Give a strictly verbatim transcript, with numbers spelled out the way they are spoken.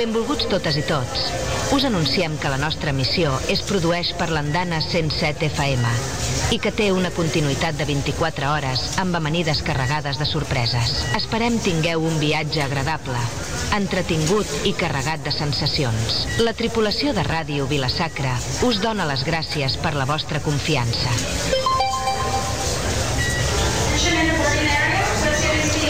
Benvolguts totes i tots. Us anunciem que la nostra emissió es produeix per l'Andana cent set F M i que té una continuïtat de vint-i-quatre hores amb amanides carregades de sorpreses. Esperem tingueu un viatge agradable, entretingut i carregat de sensacions. La tripulació de Ràdio Vila-sacra us dona les gràcies per la vostra confiança.